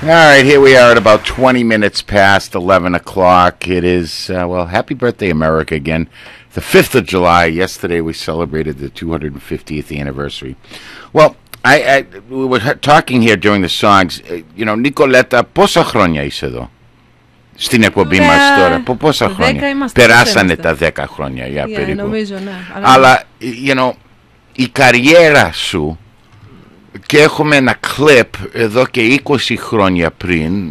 All right, here we are at about 20 minutes past 11 o'clock. It is, happy birthday, America, again. The 5th of July. Yesterday we celebrated the 250th anniversary. Well, we were talking here during the songs. Νικολέτα, πόσα χρόνια είσαι εδώ στην εκπομπή μας τώρα? Πόσα χρόνια? Περάσανε τα 10 χρόνια, περίπου. Νομίζω, ναι. Αλλά, η καριέρα σου, και έχουμε ένα κλιπ εδώ και 20 χρόνια πριν,